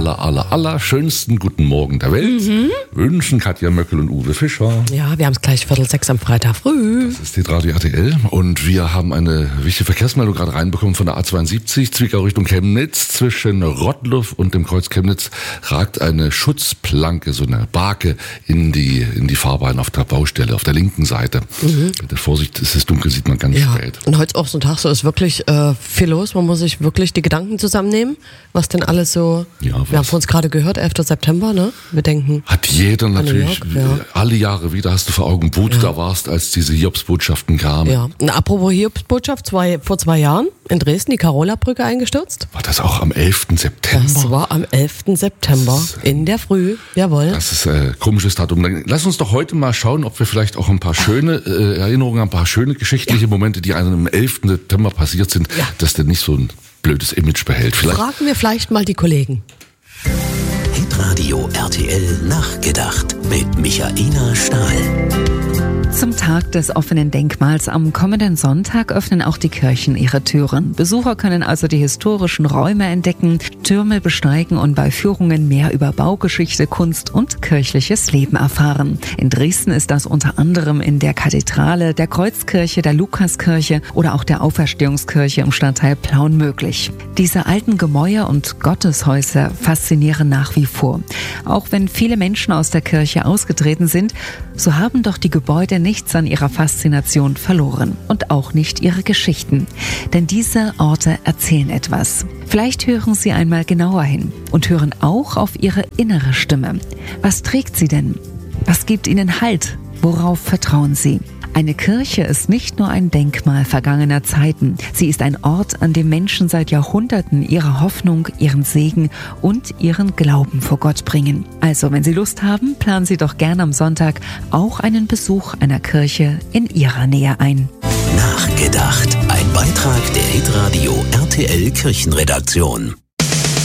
allerschönsten guten Morgen der Welt wünschen Katja Möckel und Uwe Fischer. Ja, wir haben es gleich 5:45 am Freitag früh. Das ist Hitradio RTL und wir haben eine wichtige Verkehrsmeldung gerade reinbekommen von der A72, Zwickau Richtung Chemnitz. Zwischen Rottluff und dem Kreuz Chemnitz ragt eine Schutzplanke, so eine Barke in die Fahrbahn auf der Baustelle, auf der linken Seite. Bitte Vorsicht, es ist dunkel, sieht man ganz spät. Und heute auch so ein Tag, so ist wirklich viel los. Man muss sich wirklich die Gedanken zusammennehmen, was denn alles so, wir haben von uns gerade gehört, 11. September, ne? Wir denken. Hat jeder natürlich, alle Jahre wieder hast du vor Augen, wo du da warst, als diese Hiobsbotschaften kamen. Ja, und apropos Hiobsbotschaft, vor 2 Jahren in Dresden die Carola-Brücke eingestürzt. War das auch am 11. September? Das war am 11. September in der Früh, jawohl. Das ist ein komisches Datum. Lass uns doch heute mal schauen, ob wir vielleicht auch ein paar schöne Erinnerungen, ein paar schöne geschichtliche Momente, die einem am 11. September passiert sind, dass der nicht so ein blödes Image behält. Fragen wir vielleicht mal die Kollegen. Hitradio RTL nachgedacht mit Michaela Stahl. Zum Tag des offenen Denkmals am kommenden Sonntag öffnen auch die Kirchen ihre Türen. Besucher können also die historischen Räume entdecken, Türme besteigen und bei Führungen mehr über Baugeschichte, Kunst und kirchliches Leben erfahren. In Dresden ist das unter anderem in der Kathedrale, der Kreuzkirche, der Lukaskirche oder auch der Auferstehungskirche im Stadtteil Plauen möglich. Diese alten Gemäuer und Gotteshäuser faszinieren nach wie vor. Auch wenn viele Menschen aus der Kirche ausgetreten sind, so haben doch die Gebäude nichts an ihrer Faszination verloren und auch nicht ihre Geschichten. Denn diese Orte erzählen etwas. Vielleicht hören Sie einmal genauer hin und hören auch auf Ihre innere Stimme. Was trägt sie denn? Was gibt Ihnen Halt? Worauf vertrauen Sie? Eine Kirche ist nicht nur ein Denkmal vergangener Zeiten. Sie ist ein Ort, an dem Menschen seit Jahrhunderten ihre Hoffnung, ihren Segen und ihren Glauben vor Gott bringen. Also, wenn Sie Lust haben, planen Sie doch gerne am Sonntag auch einen Besuch einer Kirche in Ihrer Nähe ein. Nachgedacht. Ein Beitrag der Hitradio RTL Kirchenredaktion.